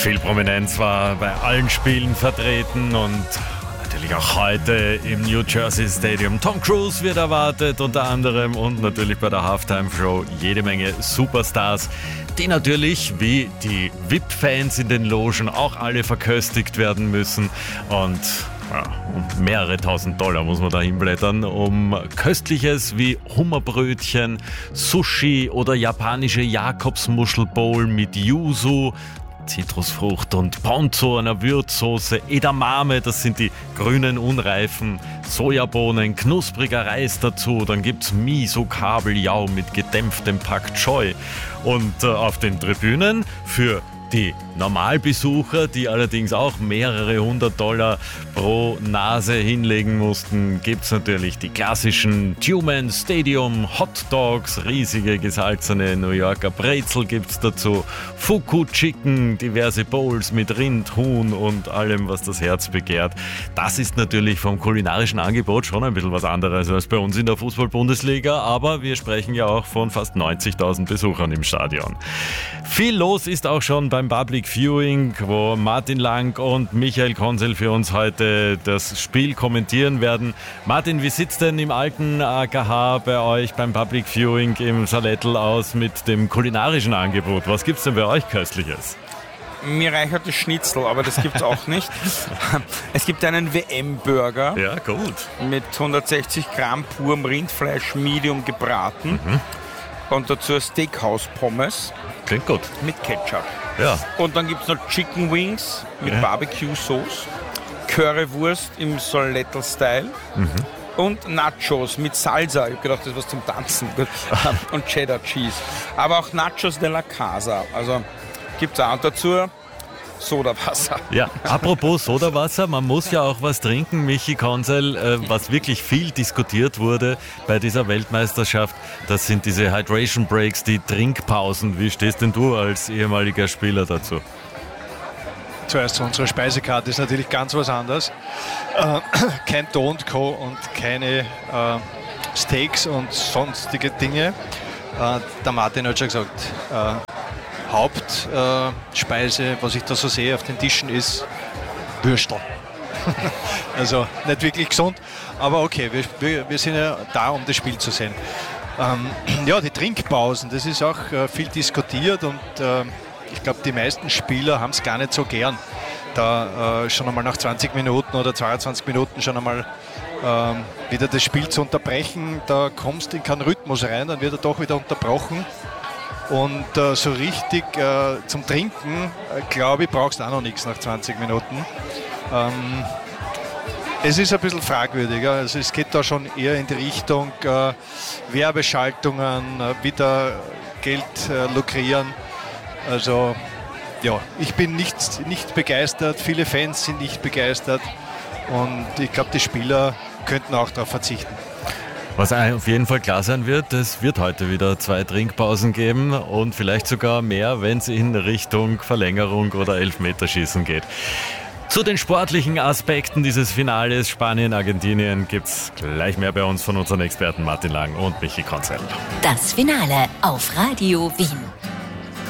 Viel Prominenz war bei allen Spielen vertreten und natürlich auch heute im New Jersey Stadium. Tom Cruise wird erwartet unter anderem und natürlich bei der Halftime-Show jede Menge Superstars, die natürlich wie die VIP-Fans in den Logen auch alle verköstigt werden müssen und um mehrere tausend Dollar muss man da hinblättern, um Köstliches wie Hummerbrötchen, Sushi oder japanische Jakobsmuschelbowl mit Yuzu, Zitrusfrucht und Ponzu, einer Würzsoße, Edamame, das sind die grünen unreifen Sojabohnen, knuspriger Reis dazu, dann gibt's Miso-Kabeljau mit gedämpftem Pak Choi und auf den Tribünen für die Normalbesucher, die allerdings auch mehrere hundert Dollar pro Nase hinlegen mussten, gibt es natürlich die klassischen Tuman Stadium Hot Dogs, riesige gesalzene New Yorker Brezel gibt es dazu, Fuku Chicken, diverse Bowls mit Rind, Huhn und allem, was das Herz begehrt. Das ist natürlich vom kulinarischen Angebot schon ein bisschen was anderes als bei uns in der Fußball-Bundesliga, aber wir sprechen ja auch von fast 90.000 Besuchern im Stadion. Viel los ist auch schon beim Public Viewing, wo Martin Lang und Michael Konsel für uns heute das Spiel kommentieren werden. Martin, wie sieht's denn im alten AKH bei euch beim Public Viewing im Salettl aus mit dem kulinarischen Angebot? Was gibt's denn bei euch Köstliches? Mir reichert das Schnitzel, aber das gibt's auch nicht. Es gibt einen WM-Burger. Ja, gut. Mit 160 Gramm purem Rindfleisch, medium gebraten. Und dazu Steakhouse-Pommes. Klingt gut. Mit Ketchup. Ja. Und dann gibt es noch Chicken Wings mit Barbecue-Sauce, Currywurst im Salettl-Style und Nachos mit Salsa. Ich habe gedacht, das ist was zum Tanzen. Und Cheddar Cheese. Aber auch Nachos de la Casa. Also gibt es auch. Und dazu Sodawasser. Ja, apropos Sodawasser, man muss ja auch was trinken, Michi Konsel, was wirklich viel diskutiert wurde bei dieser Weltmeisterschaft, das sind diese Hydration Breaks, die Trinkpausen. Wie stehst denn du als ehemaliger Spieler dazu? Zuerst unsere Speisekarte ist natürlich ganz was anderes. Kein Do und Co. und keine Steaks und sonstige Dinge. Der Martin hat schon gesagt, Hauptspeise, was ich da so sehe auf den Tischen, ist Würstel. Also nicht wirklich gesund, aber okay, wir sind ja da, um das Spiel zu sehen. Ja, die Trinkpausen, das ist auch viel diskutiert und ich glaube, die meisten Spieler haben es gar nicht so gern, da schon einmal nach 20 Minuten oder 22 Minuten schon einmal wieder das Spiel zu unterbrechen. Da kommst du in keinen Rhythmus rein, dann wird er doch wieder unterbrochen. Und so richtig zum Trinken, glaube ich, brauchst du auch noch nichts nach 20 Minuten. Es ist ein bisschen fragwürdig. Also es geht da schon eher in die Richtung Werbeschaltungen, wieder Geld lukrieren. Also ja, ich bin nicht begeistert, viele Fans sind nicht begeistert und ich glaube, die Spieler könnten auch darauf verzichten. Was auf jeden Fall klar sein wird, es wird heute wieder 2 Trinkpausen geben und vielleicht sogar mehr, wenn es in Richtung Verlängerung oder Elfmeterschießen geht. Zu den sportlichen Aspekten dieses Finales Spanien-Argentinien gibt es gleich mehr bei uns von unseren Experten Martin Lang und Michi Konsel. Das Finale auf Radio Wien.